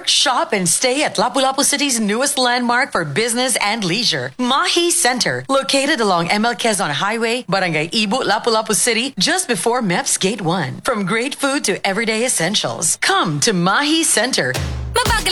Work, shop, and stay at Lapu-Lapu City's newest landmark for business and leisure, Mahi Center, located along ML Quezon Highway, Barangay Ibu, Lapu-Lapu City, just before MEPS Gate 1. From great food to everyday essentials, come to Mahi Center. Mabagal